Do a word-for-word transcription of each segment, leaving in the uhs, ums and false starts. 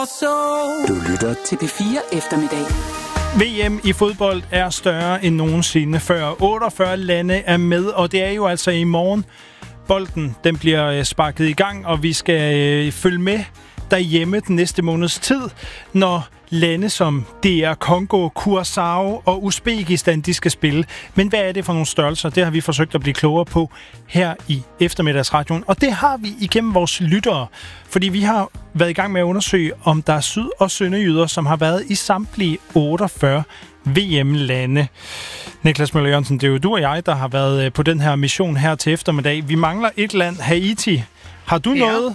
Du lytter til P fire Eftermiddag. V M i fodbold er større end nogensinde før. otteogfyrre lande er med, og det er jo altså i morgen. Bolden den bliver sparket i gang, og vi skal øh, følge med derhjemme den næste måneds tid, når lande som D R Congo, Curaçao og Uzbekistan, de skal spille. Men hvad er det for nogle størrelser? Det har vi forsøgt at blive klogere på her i eftermiddagsradioen. Og det har vi igennem vores lyttere, fordi vi har været i gang med at undersøge, om der er syd- og sønderjyder, som har været i samtlige otteogfyrre V M-lande. Niklas Møller Jørgensen, det er jo du og jeg, der har været på den her mission her til eftermiddag. Vi mangler et land, Haiti. Har du ja. noget?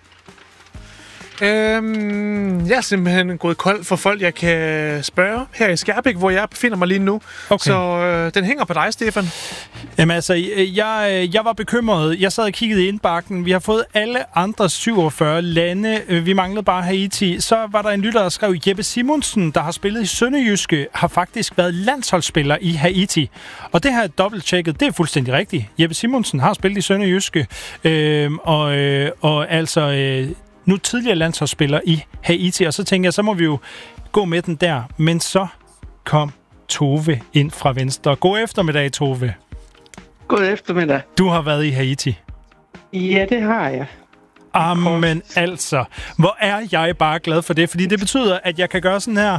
Øhm, jeg er simpelthen gået kold for folk, jeg kan spørge her i Skærbæk, hvor jeg befinder mig lige nu. Okay. Så øh, den hænger på dig, Stefan. Jamen altså, jeg, jeg var bekymret. Jeg sad og kiggede i indbakken. Vi har fået alle andre syvogfyrre lande. Vi manglede bare Haiti. Så var der en lytter, der skrev, Jeppe Simonsen, der har spillet i Sønderjyske, har faktisk været landsholdsspiller i Haiti. Og det har jeg dobbelttjekket. Det er fuldstændig rigtigt. Jeppe Simonsen har spillet i Sønderjyske. Øh, og, øh, og altså... Øh, nu tidligere landsholdsspiller i Haiti, og så tænker jeg, så må vi jo gå med den der. Men så kom Tove ind fra venstre. God eftermiddag, Tove. God eftermiddag. Du har været i Haiti. Ja, det har jeg. Amen altså. Hvor er jeg bare glad for det, fordi det betyder, at jeg kan gøre sådan her.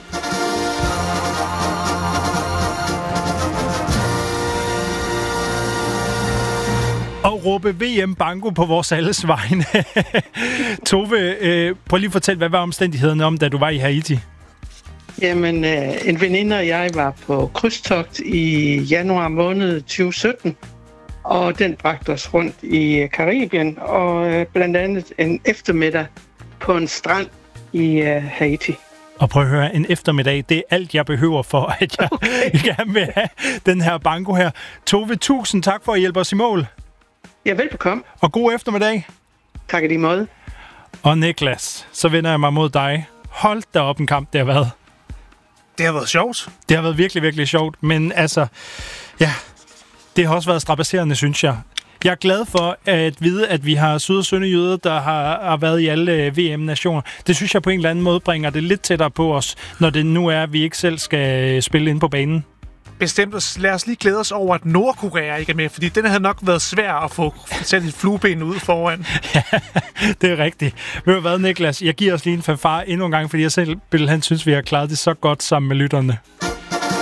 Og råbe V M Bango på vores alles vegne. Tove, øh, prøv lige at fortælle, hvad var omstændighederne om, da du var i Haiti? Jamen, øh, en veninde og jeg var på krydstogt i januar måned tyve sytten, og den bragte os rundt i Karibien, og øh, blandt andet en eftermiddag på en strand i øh, Haiti. Og prøv at høre, en eftermiddag, det er alt, jeg behøver for, at jeg okay. gerne vil have den her bango her. Tove, tusind tak for at hjælpe os i mål. Ja, velbekomme. Og god eftermiddag. Tak i lige måde. Og Niklas, så vender jeg mig mod dig. Hold da op en kamp, det har været. Det har været sjovt. Det har været virkelig, virkelig sjovt. Men altså, ja, det har også været strabasserende, synes jeg. Jeg er glad for at vide, at vi har syd- og sønderjyder, der har, har været i alle V M-nationer. Det synes jeg på en eller anden måde bringer det lidt tættere på os, når det nu er, at vi ikke selv skal spille ind på banen. Bestemt. Lad os lige glæde os over, at Nordkorea ikke er med, fordi den havde nok været svær at få sat et flueben ud foran. Ja, det er rigtigt. Ved du hvad, Niklas? Jeg giver os lige en fanfare endnu en gang, fordi jeg selv, han synes, vi har klaret det så godt sammen med lytterne.